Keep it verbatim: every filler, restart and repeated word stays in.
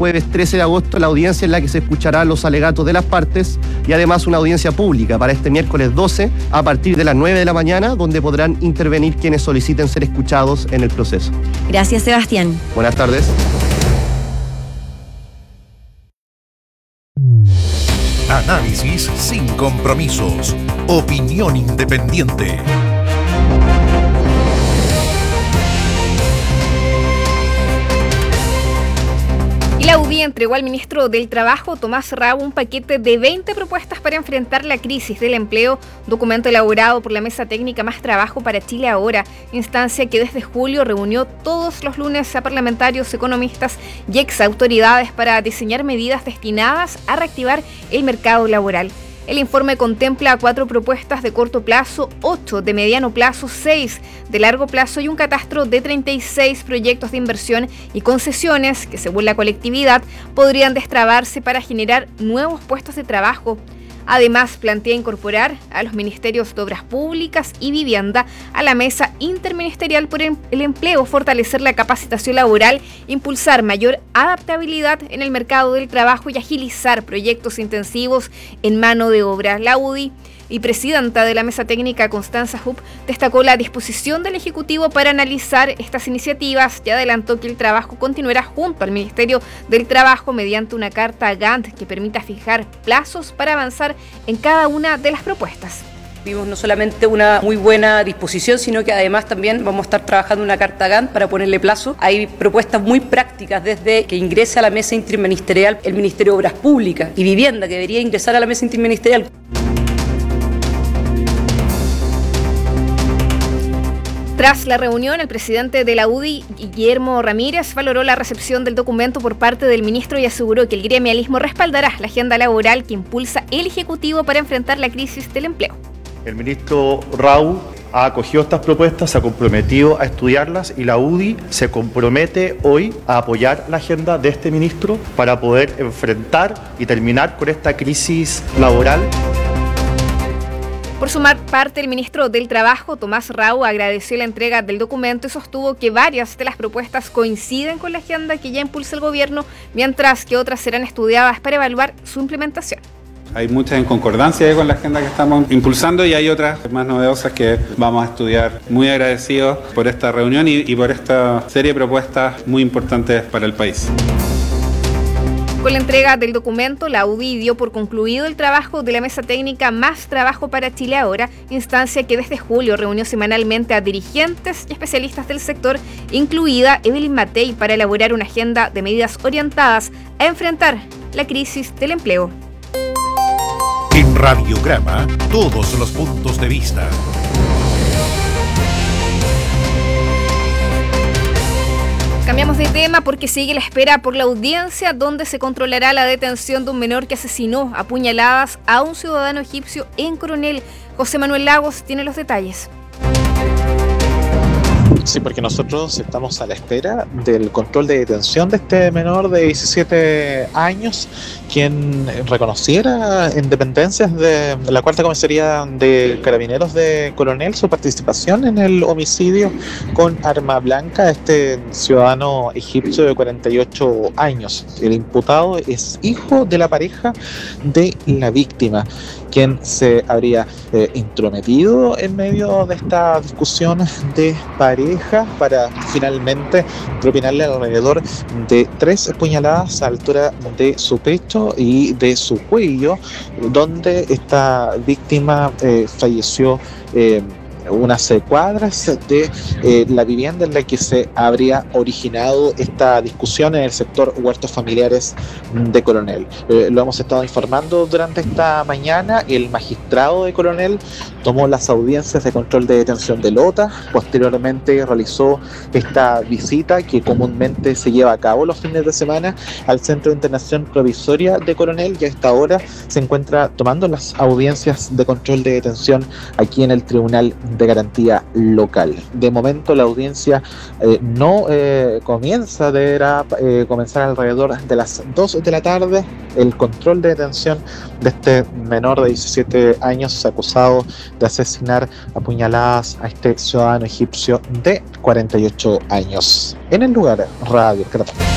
jueves trece de agosto la audiencia en la que se escucharán los alegatos de las partes y además una audiencia pública para este miércoles doce a partir de las nueve de la mañana, donde podrán intervenir quienes soliciten ser escuchados en el proceso. Gracias, Sebastián. Buenas tardes. Análisis sin compromisos. Opinión independiente. La U D I entregó al ministro del Trabajo, Tomás Rau, un paquete de veinte propuestas para enfrentar la crisis del empleo, documento elaborado por la Mesa Técnica Más Trabajo para Chile Ahora, instancia que desde julio reunió todos los lunes a parlamentarios, economistas y exautoridades para diseñar medidas destinadas a reactivar el mercado laboral. El informe contempla cuatro propuestas de corto plazo, ocho de mediano plazo, seis de largo plazo y un catastro de treinta y seis proyectos de inversión y concesiones que, según la colectividad, podrían destrabarse para generar nuevos puestos de trabajo. Además, plantea incorporar a los ministerios de Obras Públicas y Vivienda a la Mesa Interministerial por el Empleo, fortalecer la capacitación laboral, impulsar mayor adaptabilidad en el mercado del trabajo y agilizar proyectos intensivos en mano de obra. La U D I y presidenta de la Mesa Técnica, Constanza Hupp, destacó la disposición del Ejecutivo para analizar estas iniciativas y adelantó que el trabajo continuará junto al Ministerio del Trabajo mediante una carta Gantt que permita fijar plazos para avanzar en cada una de las propuestas. Vimos no solamente una muy buena disposición, sino que además también vamos a estar trabajando una carta Gantt para ponerle plazo. Hay propuestas muy prácticas, desde que ingrese a la mesa interministerial el Ministerio de Obras Públicas y Vivienda, que debería ingresar a la mesa interministerial. Tras la reunión, el presidente de la U D I, Guillermo Ramírez, valoró la recepción del documento por parte del ministro y aseguró que el gremialismo respaldará la agenda laboral que impulsa el Ejecutivo para enfrentar la crisis del empleo. El ministro Rau ha acogido estas propuestas, se ha comprometido a estudiarlas y la U D I se compromete hoy a apoyar la agenda de este ministro para poder enfrentar y terminar con esta crisis laboral. Por su parte, el ministro del Trabajo, Tomás Rau, agradeció la entrega del documento y sostuvo que varias de las propuestas coinciden con la agenda que ya impulsa el gobierno, mientras que otras serán estudiadas para evaluar su implementación. Hay muchas en concordancia con la agenda que estamos impulsando y hay otras más novedosas que vamos a estudiar. Muy agradecidos por esta reunión y, y por esta serie de propuestas muy importantes para el país. Con la entrega del documento, la U D I dio por concluido el trabajo de la Mesa Técnica Más Trabajo para Chile Ahora, instancia que desde julio reunió semanalmente a dirigentes y especialistas del sector, incluida Evelyn Matei, para elaborar una agenda de medidas orientadas a enfrentar la crisis del empleo. En Radiograma, todos los puntos de vista. Cambiamos de tema porque sigue la espera por la audiencia donde se controlará la detención de un menor que asesinó a puñaladas a un ciudadano egipcio en Coronel. José Manuel Lagos tiene los detalles. Sí, porque nosotros estamos a la espera del control de detención de este menor de diecisiete años, quien reconociera en dependencias de la Cuarta Comisaría de Carabineros de Coronel su participación en el homicidio con arma blanca a este ciudadano egipcio de cuarenta y ocho años. El imputado es hijo de la pareja de la víctima, quien se habría eh, intrometido en medio de esta discusión de pareja para finalmente propinarle alrededor de tres puñaladas a la altura de su pecho y de su cuello, donde esta víctima eh, falleció eh, unas cuadras de eh, la vivienda en la que se habría originado esta discusión en el sector huertos familiares de Coronel. Eh, lo hemos estado informando durante esta mañana. El magistrado de Coronel tomó las audiencias de control de detención de Lota, posteriormente realizó esta visita que comúnmente se lleva a cabo los fines de semana al Centro de Internación Provisoria de Coronel, y a esta hora se encuentra tomando las audiencias de control de detención aquí en el Tribunal de Garantía Local. De momento la audiencia eh, no eh, comienza, deberá eh, comenzar alrededor de las dos de la tarde. El control de detención de este menor de diecisiete años acusado de asesinar a puñaladas a este ciudadano egipcio de cuarenta y ocho años. En el lugar, Radio Cartagena.